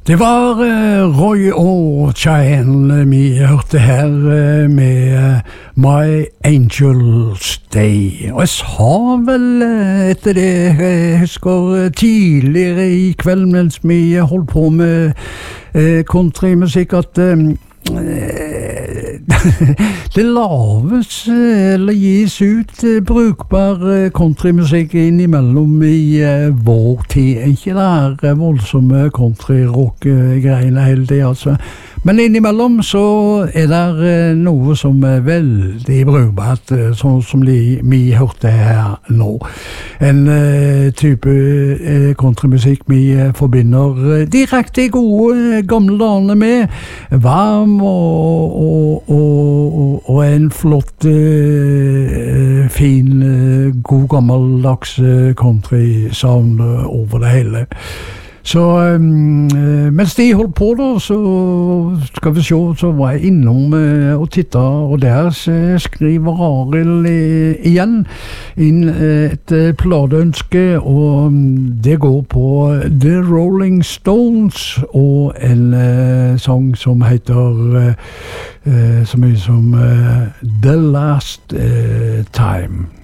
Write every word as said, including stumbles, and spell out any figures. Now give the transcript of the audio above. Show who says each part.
Speaker 1: Det var uh, Roy og Cheyenne vi hørte her uh, med uh, My Angel's Day. Og jeg sa vel uh, etter det, jeg husker uh, tidligere i kveld mens vi holdt på med uh, countrymusikk at um, det laves eller gis ut brukbar countrymusikk innimellom i vår tid, ikke det er voldsomme country-rock-greiene hele tiden, altså. Men innimellom så er det noe som er veldig brukbart, sånn som vi hørte her nå. En uh, type uh, countrymusikk vi forbinder direkte gode gamle dagene med, varm og, og, og, og en flott, uh, fin, uh, god gammeldags country sound over det hele. Så um, mens de holdt på da, så skal vi se, så var jeg innom uh, og titta, og der uh, skriver Arild uh, igjen inn uh, et uh, pladeønske, og um, det går på The Rolling Stones og en uh, sang som heter uh, uh, så mye som uh, The Last uh, Time.